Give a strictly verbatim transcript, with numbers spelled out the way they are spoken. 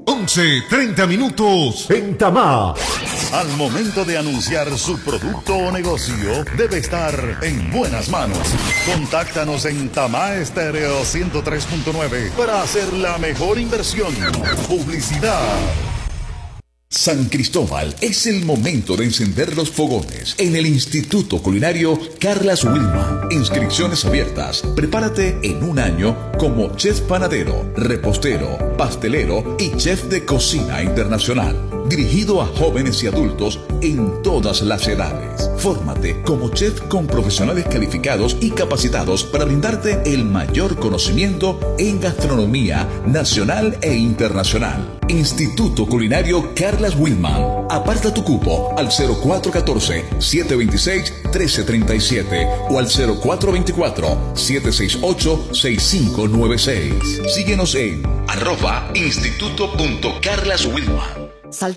once treinta minutos en Tamá. Al momento de anunciar su producto o negocio, debe estar en buenas manos. Contáctanos en Tamá Estéreo ciento tres punto nueve para hacer la mejor inversión. Publicidad. San Cristóbal, es el momento de encender los fogones en el Instituto Culinario Carlas Wilman. Inscripciones abiertas. Prepárate en un año como chef panadero, repostero, pastelero y chef de cocina internacional. Dirigido a jóvenes y adultos en todas las edades. Fórmate como chef con profesionales calificados y capacitados para brindarte el mayor conocimiento en gastronomía nacional e internacional. Instituto Culinario Carlas Wilman. Aparta tu cupo al cero cuatro uno cuatro, siete dos seis, uno tres tres siete o al cero cuatro dos cuatro, siete seis ocho, seis cinco nueve seis. Síguenos en arroba instituto punto carlas wilman.